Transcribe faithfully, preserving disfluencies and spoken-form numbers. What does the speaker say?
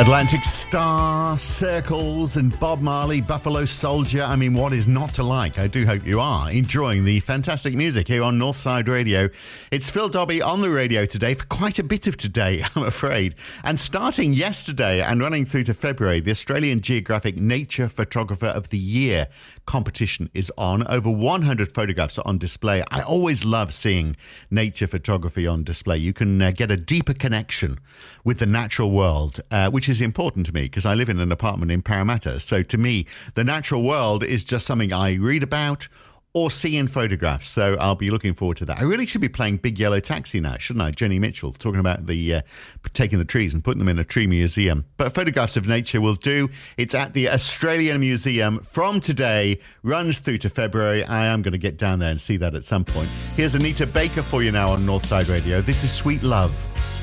Atlantic Star, Circles and Bob Marley, Buffalo Soldier. I mean, what is not to like? I do hope you are enjoying the fantastic music here on Northside Radio. It's Phil Dobbie on the radio today for quite a bit of today, I'm afraid. And starting yesterday and running through to February, the Australian Geographic Nature Photographer of the Year competition is on. Over one hundred photographs are on display. I always love seeing nature photography on display. You can uh, get a deeper connection with the natural world, uh, which is important to me because I live in an apartment in Parramatta. So to me, the natural world is just something I read about or see in photographs. So I'll be looking forward to that. I really should be playing Big Yellow Taxi now, shouldn't I? Jenny Mitchell, talking about the uh, taking the trees and putting them in a tree museum. But photographs of nature will do. It's at the Australian Museum from today, runs through to February. I am going to get down there and see that at some point. Here's Anita Baker for you now on Northside Radio. This is Sweet Love.